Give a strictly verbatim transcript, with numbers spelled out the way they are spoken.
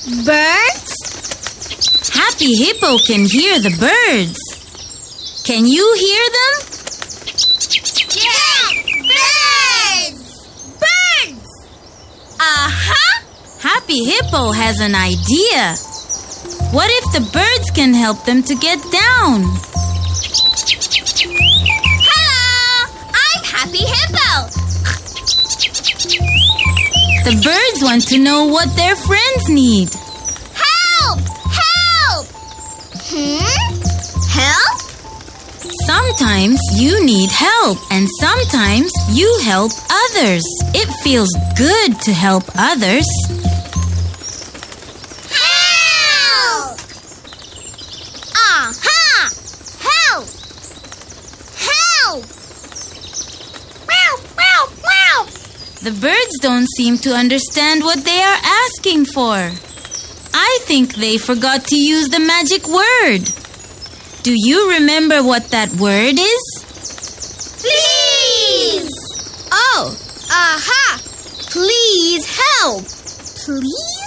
Birds? Happy Hippo can hear the birds. Can you hear them? Yes! Birds! Birds! Aha! Happy Hippo has an idea. What if the birds can help them to get down? Hello! I'm Happy Hippo. The birds want to know what their friends need. Help! Help! Hmm? Help? Sometimes you need help, and sometimes you help others. It feels good to help others. Help! Aha! Help! Help! Meow, meow, meow! The birds don't seem to understand what they are asking for. I think they forgot to use the magic word. Do you remember what that word is? Please! Oh, aha! Please help! Please?